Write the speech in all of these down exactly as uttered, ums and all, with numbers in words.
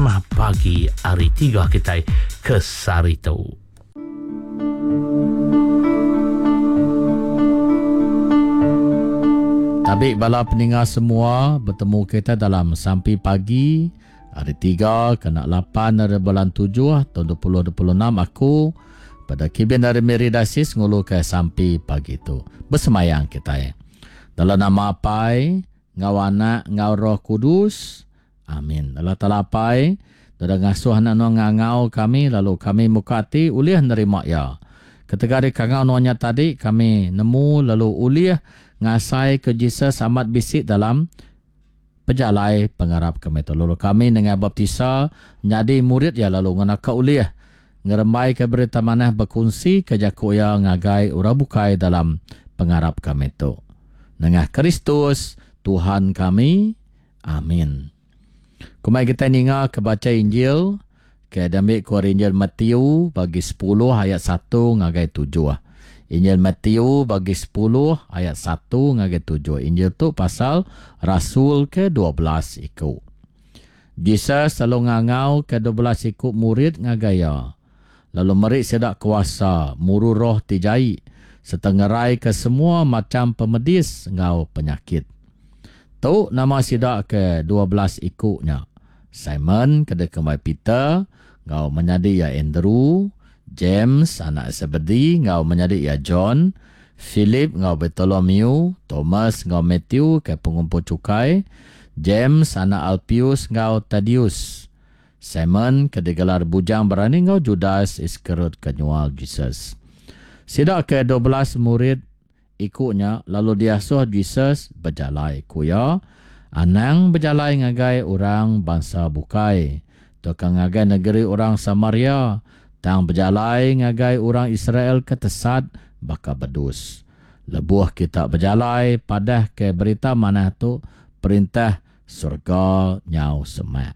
program pagi hari tiga kita ke Sarito. Tabik bala pendengar semua, bertemu kita dalam Sampai Pagi hari tiga kena lapan dari bulan tujuh tahun dua ribu dua puluh enam. Aku pada Kibin dari Meridasis ngulu ke Sampai Pagi itu bersemayang kita ya. Dalam nama Apai, ngau anak, ngau Roh Kudus. Amin. Dalam talapai, dalam ngasuh anak nuang ngau kami, lalu kami mukati uliah nerima ya. Ketika di kangau nuanya tadi, kami nemu lalu uliah ngasai ke Jesus amat bisik dalam pejalai pengarap kami itu. Lalu kami dengan baptisa jadi murid ya, lalu ngana ke uliah ngerembai ke berita manah berkongsi ke jakuya ngagai ura bukai dalam pengarap kami itu. Dengan Kristus Tuhan kami. Amin. Kumai kita ninga ke baca Injil ke damik kuar Injil Matius bagi sepuluh ayat satu ngagai tujuh. Injil Matius bagi sepuluh ayat satu ngagai tujuh. Injil tu pasal Rasul ke dua belas ikut. Jesus selalu ngangau ke dua belas ikut murid ngagaya. Lalu merik sedak kuasa muru roh tijai setengerai ke semua macam pemedis ngau penyakit. Tu nama sidak ke dua belas ikutnya. Simon kedai kemai Peter ngau menjadi ya Andrew, James anak Zebedee ngau menjadi ya John, Philip ngau Bartholomew, Thomas ngau Matthew ke pengumpul cukai, James anak Alpius ngau Thaddeus, Simon kedai gelar bujang berani ngau Judas Iscariot kenyual Jesus. Sidak ke dua belas murid ikutnya, lalu diasuh Jesus berjalai kuya, anang berjalai ngagai orang bangsa bukai, tukang ngagai negeri orang Samaria, tang berjalai ngagai orang Israel ketesat baka bedus. Lebuh kita berjalai padah ke berita mana tu perintah surga nyau semak.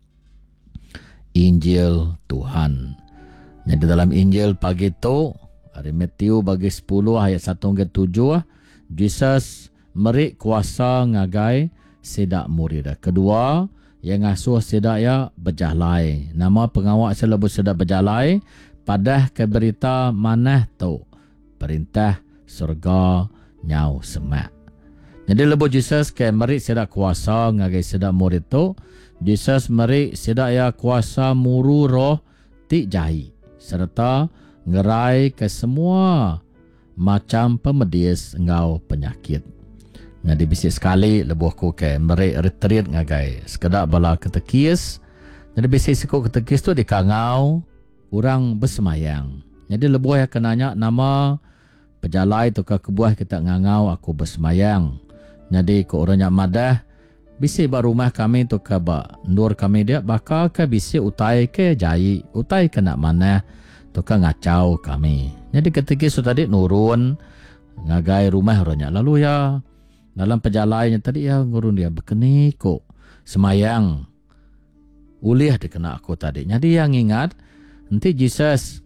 Injil Tuhan. Jadi dalam Injil pagi tu hari Matius bagi sepuluh ayat satu ke tujuh, Jesus merik kuasa ngagai sedak murid. Kedua, yang ngasuh sedak ya berjalai. Nama pengawak selalu sedak berjalai padah ke berita manah tu perintah surga nyau semak. Jadi lebu Jesus ke merik sedak kuasa ngagai sedak murid tu, Jesus merik sedak ya kuasa muru roh ti jahi serta ngerai ke semua macam pemedis ngau penyakit. Jadi bisik sekali lebuh ku ke merik retreat ngagai sekedar bala ketekis. Jadi bisik sikut ketekis tu di kangau orang bersemayang. Jadi lebuh yang kenanya nama pejalai tu ke kebuah kita ngangau aku bersemayang. Jadi ku orang yang madah bisik ba rumah kami tu ke ba nur kami dia bakal ke bisik utai ke jai utai ke nak mana tu ke ngacau kami. Jadi ketika su tadi nurun ngagai rumah orangnya lalu ya dalam perjalanannya tadi ya ngurun dia berkeni kok semayang uliah dikena aku tadi. Jadi yang ingat nanti Jesus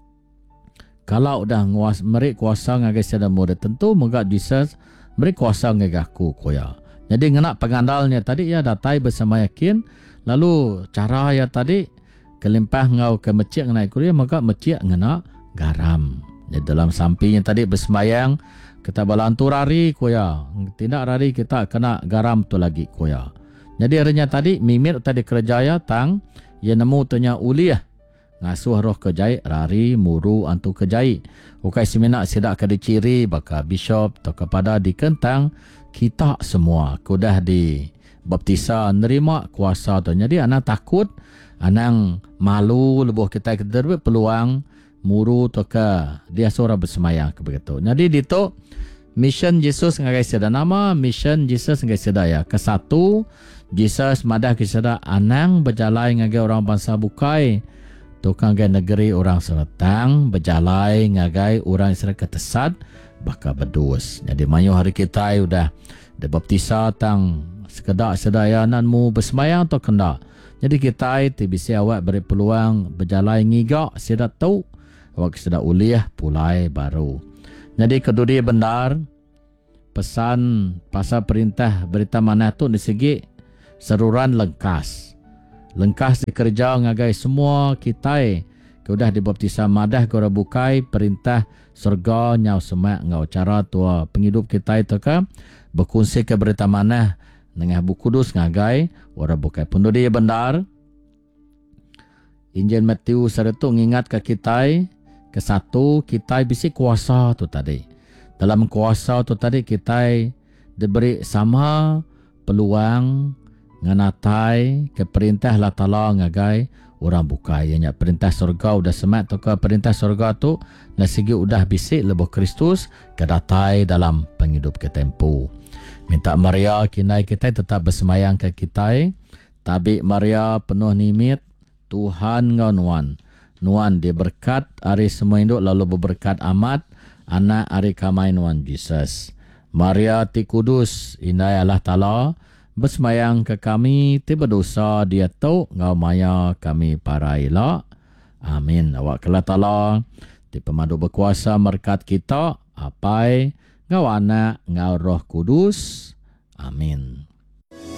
kalau udah nguas merik kuasa ngagai sedang muda tentu moga Jesus merik kuasa ngagai aku koya. Jadi ngena pengandalnya tadi ya datai bersama yakin lalu cara ya tadi kelimpah ngau ke masjid ngena kuliah maka masjid ngena garam. Jadi dalam sampingnya tadi bersemayang kita balantu rari koya. Tidak rari kita kena garam tu lagi koya. Jadi harinya tadi mimir tadi kerjaya tang ya nemu tanya uliah ngasuh roh kejai rari muru antu kejai. Ukai semina sidak ke diciri baka bishop atau kepada dikentang kita semua kudah di baptisa nerima kuasa tu. Jadi anak takut, anak malu lebuh kita kita peluang muru tu ke dia seorang bersemayang ke begitu. Jadi dito mission Jesus ngagai seda nama mission Jesus ngagai seda ya. Ke satu Jesus madah ke seda anang berjalai ngagai orang bangsa bukai. Tukang ngagai negeri orang seretang berjalai ngagai orang Israel ketesat baka bedus. Jadi mayu hari kita udah de baptisa tang sekedak sedaya nanmu bersemayang atau kena. Jadi kita ti bisi awak beri peluang berjalai ngigak sedak tau awak sedak uliah pulai baru. Jadi kedua benar pesan pasal perintah berita mana tu di segi seruran lengkas. Lengkah si kerja ngagai semua kita Keudah dibaptisa madah kora bukai perintah surga nyau semak ngau cara tua penghidup kita itu ke berkongsi ke berita mana dengan buku kudus ngagai ora bukai pun dia benar. Injil Matius saratu ngingat ke kita ke satu kita bisi kuasa tu tadi. Dalam kuasa tu tadi kita diberi sama peluang nganatai ke perintah Allah Ta'ala ngagai orang bukai yang perintah surga udah semat tu ke perintah surga tu dan segi udah bisik lebih Kristus kedatai dalam penghidup ke tempo. Minta Maria kinai kita tetap bersemayang ke kita. Tabi Maria penuh nimit Tuhan ngau nuan. Nuan dia berkat hari semua induk lalu berberkat amat anak hari kamai nuan Jesus. Maria ti kudus inai Allah Ta'ala bersemayang ke kami tiba dosa dia tahu ngau maya kami para elok. Amin. Awak kelah Ta'ala di pemadu berkuasa merkat kita apai ngau anak ngau Roh Kudus. Amin.